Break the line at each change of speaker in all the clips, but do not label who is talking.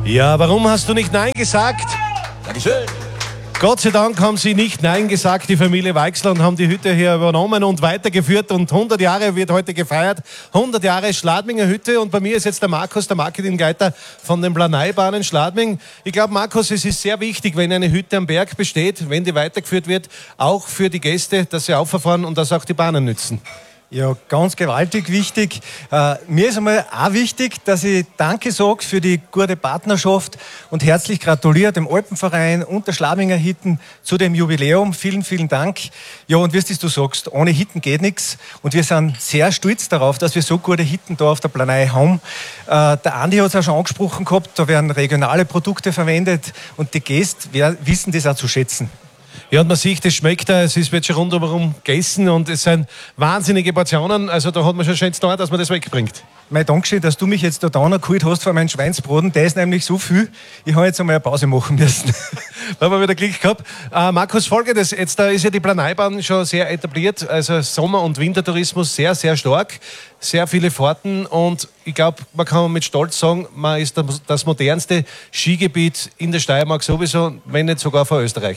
Ja, warum hast du nicht Nein gesagt?
Dankeschön.
Gott sei Dank haben sie nicht Nein gesagt, die Familie Weixler, und haben die Hütte hier übernommen und weitergeführt. Und 100 Jahre wird heute gefeiert. 100 Jahre Schladminger Hütte. Und bei mir ist jetzt der Markus, der Marketingleiter von den Planeibahnen Schladming. Ich glaube, Markus, es ist sehr wichtig, wenn eine Hütte am Berg besteht, wenn die weitergeführt wird, auch für die Gäste, dass sie auffahren und dass auch die Bahnen nützen.
Ja, ganz gewaltig wichtig. Mir ist einmal auch wichtig, dass ich Danke sage für die gute Partnerschaft und herzlich gratuliere dem Alpenverein und der Schladminger Hitten zu dem Jubiläum. Vielen, vielen Dank. Ja, und wie du sagst, ohne Hitten geht nichts. Und wir sind sehr stolz darauf, dass wir so gute Hitten da auf der Planei haben. Der Andi hat es auch schon angesprochen gehabt, da werden regionale Produkte verwendet und die Gäste wissen das auch zu schätzen.
Ja, und man sieht, es schmeckt da, es wird schon rundherum gegessen und es sind wahnsinnige Portionen. Also da hat man schon schön da, dass man das wegbringt.
Mein Dankeschön, dass du mich jetzt da geholt hast von meinem Schweinsbraten. Der ist nämlich so viel, ich habe jetzt einmal eine Pause machen müssen.
Da haben wir wieder Glück gehabt. Markus, Folgendes, jetzt da ist ja die Planeibahn schon sehr etabliert, also Sommer- und Wintertourismus sehr, sehr stark, sehr viele Fahrten und ich glaube, man kann mit Stolz sagen, man ist das modernste Skigebiet in der Steiermark sowieso, wenn nicht sogar von Österreich.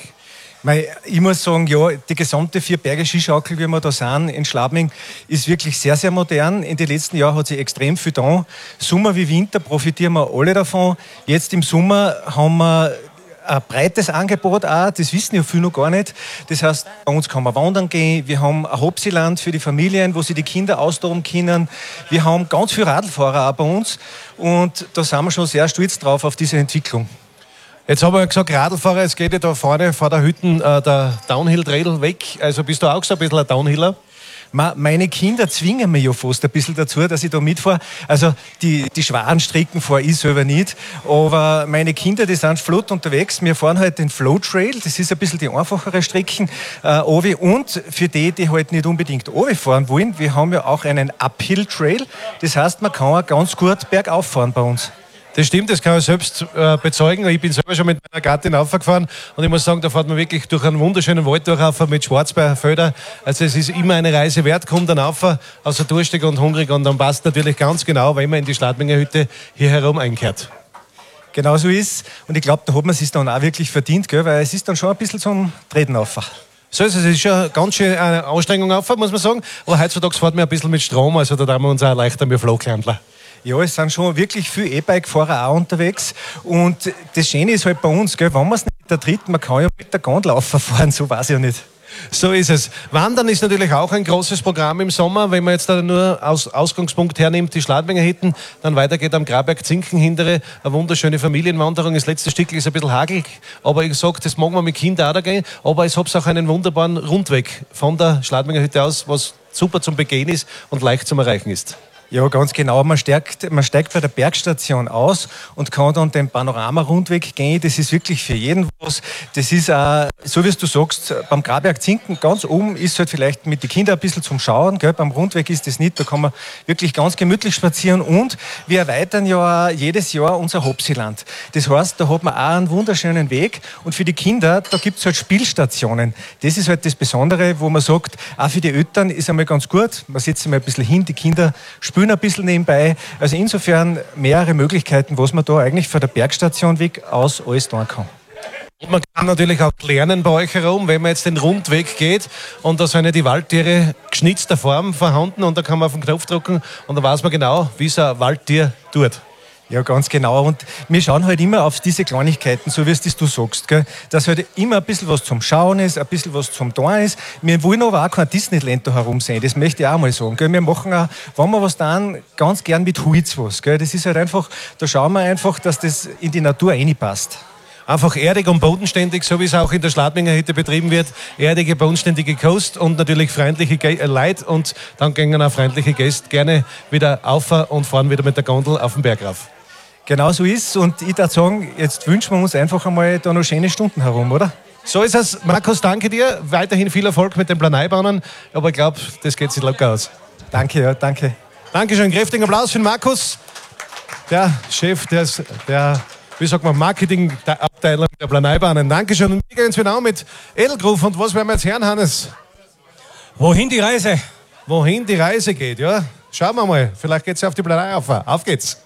Ich muss sagen, ja, die gesamte Vier-Berge-Skischaukel, wie wir da sind in Schladming, ist wirklich sehr, sehr modern. In den letzten Jahren hat sich extrem viel getan. Sommer wie Winter profitieren wir alle davon. Jetzt im Sommer haben wir ein breites Angebot auch, das wissen ja viele noch gar nicht. Das heißt, bei uns kann man wandern gehen, wir haben ein Hopsiland für die Familien, wo sich die Kinder austoben können. Wir haben ganz viele Radlfahrer auch bei uns und da sind wir schon sehr stolz drauf auf diese Entwicklung.
Jetzt haben wir gesagt, Radlfahrer, es geht ja da vorne vor der Hütten der Downhill-Trail weg. Also bist du auch so ein bisschen ein Downhiller?
Meine Kinder zwingen mich ja fast ein bisschen dazu, dass ich da mitfahre. Also die schweren Strecken fahre ich selber nicht. Aber meine Kinder, die sind flott unterwegs. Wir fahren halt den Flow Trail. Das ist ein bisschen die einfachere Strecken. Und für die halt nicht unbedingt fahren wollen, wir haben ja auch einen Uphill Trail. Das heißt, man kann auch ganz gut bergauf fahren bei uns.
Das stimmt, das kann ich selbst bezeugen. Ich bin selber schon mit meiner Gattin aufgefahren und ich muss sagen, da fährt man wirklich durch einen wunderschönen Wald durch mit Schwarzbeerfelder. Also es ist immer eine Reise wert, kommt dann auf, außer durstig und hungrig und dann passt natürlich ganz genau, wenn man in die Schladminger Hütte hier herum einkehrt.
Genau so ist und ich glaube, da hat man es sich dann auch wirklich verdient, gell? Weil es ist dann schon ein bisschen zum Treten auf.
So ist es, ist schon ganz schön eine Anstrengung auf, muss man sagen. Aber heutzutage fährt man ein bisschen mit Strom, also da tun wir uns auch leichter mit Flowklandler.
Ja, es sind schon wirklich viele E-Bike-Fahrer auch unterwegs. Und das Schöne ist halt bei uns, gell, wenn man es nicht mit der dritten, man kann ja mit der Gondel fahren, so weiß ich ja nicht.
So ist es. Wandern ist natürlich auch ein großes Programm im Sommer. Wenn man jetzt da nur Ausgangspunkt hernimmt, die Schladminger Hitten, dann weitergeht am Graberg-Zinkenhindere. Eine wunderschöne Familienwanderung. Das letzte Stück ist ein bisschen hagelig, aber ich sage, das mag man mit Kindern auch da gehen. Aber es hat auch einen wunderbaren Rundweg von der Schladminger Hütte aus, was super zum Begehen ist und leicht zum Erreichen ist.
Ja, ganz genau. Man steigt bei der Bergstation aus und kann dann den Panorama-Rundweg gehen. Das ist wirklich für jeden was. Das ist auch, so wie du sagst, beim Graberg Zinken ganz oben ist halt vielleicht mit den Kindern ein bisschen zum Schauen. Gell? Beim Rundweg ist das nicht. Da kann man wirklich ganz gemütlich spazieren. Und wir erweitern ja jedes Jahr unser Hopsiland. Das heißt, da hat man auch einen wunderschönen Weg. Und für die Kinder, da gibt es halt Spielstationen. Das ist halt das Besondere, wo man sagt, auch für die Eltern ist einmal ganz gut. Man setzt sich mal ein bisschen hin, die Kinder spielen ein bisschen nebenbei. Also insofern mehrere Möglichkeiten, was man da eigentlich von der Bergstation weg aus alles tun kann.
Und man kann natürlich auch lernen bei euch herum, wenn man jetzt den Rundweg geht und da sind ja die Waldtiere geschnitzter Form vorhanden und da kann man auf den Knopf drücken und dann weiß man genau, wie es ein Waldtier tut.
Ja, ganz genau. Und wir schauen halt immer auf diese Kleinigkeiten, so wie es das du sagst, gell? Dass halt immer ein bisschen was zum Schauen ist, ein bisschen was zum Tun ist. Wir wollen aber auch kein Disneyland da herum sehen, das möchte ich auch mal sagen. Gell? Wir machen auch, wenn wir was tun, ganz gern mit Holz was. Gell? Das ist halt einfach, da schauen wir einfach, dass das in die Natur reinpasst.
Einfach erdig und bodenständig, so wie es auch in der Schladminger Hütte betrieben wird. Erdige, bodenständige Kost und natürlich freundliche Leute und dann gehen auch freundliche Gäste gerne wieder auf und fahren wieder mit der Gondel auf den Berg rauf.
Genau so ist und ich würde sagen, jetzt wünschen wir uns einfach einmal da noch schöne Stunden herum, oder?
So ist es. Markus, danke dir. Weiterhin viel Erfolg mit den Planeibahnen, aber ich glaube, das geht sich locker aus.
Danke, ja, danke.
Dankeschön. Kräftigen Applaus für den Markus, der Chef der wie sagt man, Marketingabteilung der Planeibahnen. Dankeschön. Und wir gehen jetzt wieder an mit Edelgruf. Und was werden wir jetzt hören, Hannes?
Wohin die Reise?
Wohin die Reise geht, ja? Schauen wir mal. Vielleicht geht es ja auf die Planei auf. Auf geht's.